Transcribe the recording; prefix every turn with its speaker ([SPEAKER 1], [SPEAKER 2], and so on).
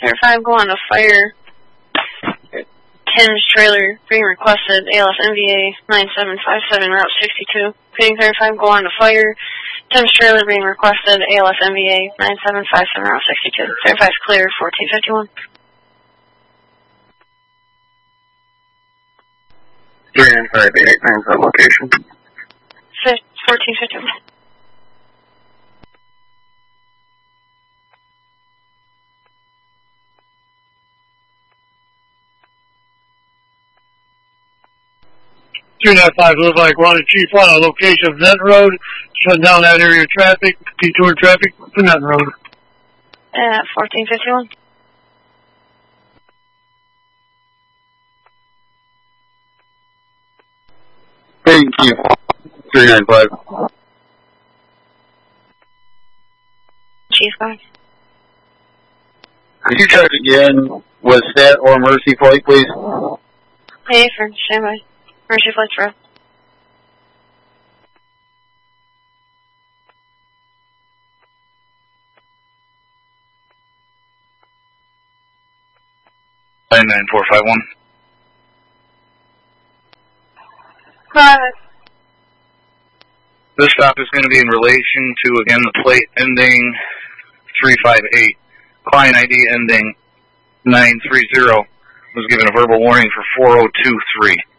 [SPEAKER 1] 1035, go on to fire. Tim's trailer being requested, ALS MVA 9757, Route 62. Repeating 35, go on to fire. Tim's trailer being requested, ALS MVA 9757, Route 62. 35 is clear, 1451.
[SPEAKER 2] 395 location.
[SPEAKER 1] 1451.
[SPEAKER 3] Looks like we're on a Chief 1 on location of Nutton Road. Shut down that area of traffic, detour traffic to Nutton Road.
[SPEAKER 1] 1451.
[SPEAKER 2] Thank you. 395.
[SPEAKER 1] Chief 5.
[SPEAKER 2] Could you check again with Stat or Mercy Flight, please?
[SPEAKER 1] Hey, friend, stand by. Mercy Flight's route.
[SPEAKER 2] Line 9451.
[SPEAKER 1] Hi.
[SPEAKER 2] This stop is going to be in relation to, again, the plate ending 358. Client ID ending 930 was given a verbal warning for 4023.